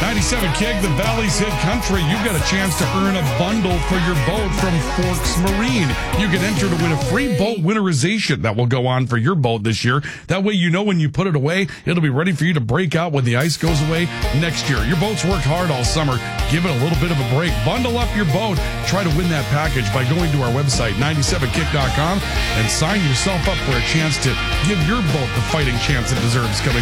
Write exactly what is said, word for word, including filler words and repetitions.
ninety-seven Keg, the Valley's Hit Country. You've got a chance to earn a bundle for your boat from Forks Marine. You can enter to win a free boat winterization that will go on for your boat this year. That way you know when you put it away, it'll be ready for you to break out when the ice goes away next year. Your boat's worked hard all summer. Give it a little bit of a break. Bundle up your boat. Try to win that package by going to our website, ninety-seven kick dot com, and sign yourself up for a chance to give your boat the fighting chance it deserves coming